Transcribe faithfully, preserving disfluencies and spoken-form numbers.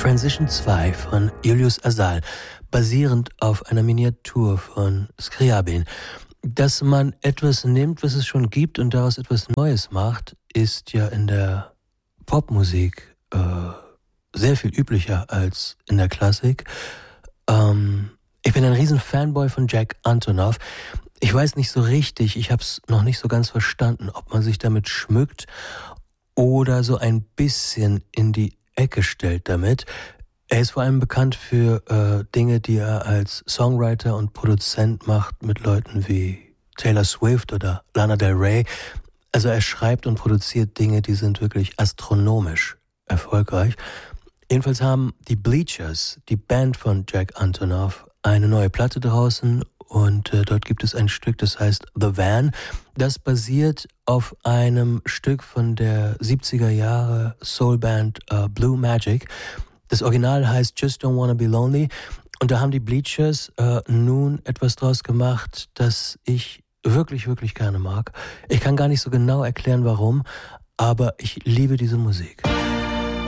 Transition zwei von Julius Asal, basierend auf einer Miniatur von Scriabin. Dass man etwas nimmt, was es schon gibt und daraus etwas Neues macht, ist ja in der Popmusik äh, sehr viel üblicher als in der Klassik. Ähm, ich bin ein riesen Fanboy von Jack Antonoff. Ich weiß nicht so richtig, ich habe es noch nicht so ganz verstanden, ob man sich damit schmückt oder so ein bisschen in die Ecke stellt damit. Er ist vor allem bekannt für äh, Dinge, die er als Songwriter und Produzent macht mit Leuten wie Taylor Swift oder Lana Del Rey. Also er schreibt und produziert Dinge, die sind wirklich astronomisch erfolgreich. Jedenfalls haben die Bleachers, die Band von Jack Antonoff, eine neue Platte draußen und äh, dort gibt es ein Stück, das heißt The Van. Das basiert auf einem Stück von der siebziger Jahre Soulband äh, Blue Magic. Das Original heißt Just Don't Wanna Be Lonely und da haben die Bleachers äh, nun etwas draus gemacht, das ich wirklich, wirklich gerne mag. Ich kann gar nicht so genau erklären, warum, aber ich liebe diese Musik.